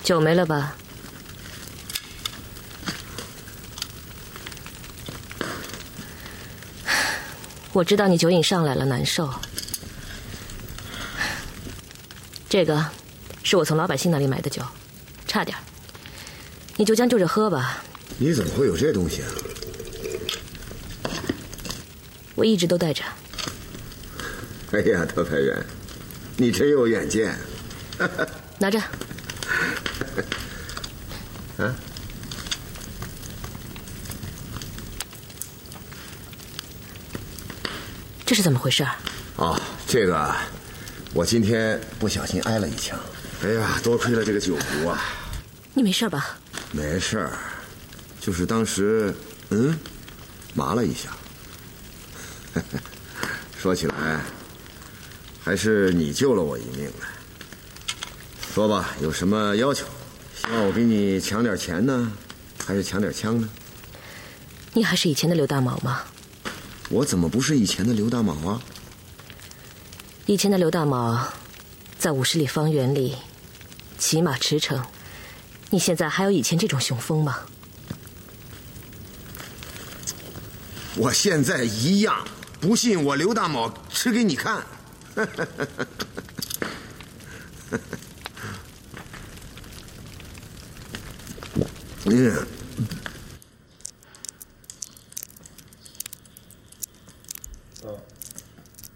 酒没了吧？我知道你酒瘾上来了，难受。这个是我从老百姓那里买的酒，差点，你就将就着喝吧。 你怎么会有这东西啊？ 我一直都带着。 哎呀，特派员，你真有远见。 拿着。 啊？ 这是怎么回事？ 哦，这个，我今天不小心挨了一枪。哎呀，多亏了这个酒壶啊！ 你没事吧？ 没事儿，就是当时，麻了一下。说起来，还是你救了我一命呢。说吧，有什么要求？希望我给你抢点钱呢，还是抢点枪呢？ 你还是以前的刘大毛吗？ 我怎么不是以前的刘大毛啊？ 以前的刘大毛，在50里方圆里骑马驰骋，你现在还有以前这种雄风吗？ 我现在一样，不信我刘大毛吃给你看。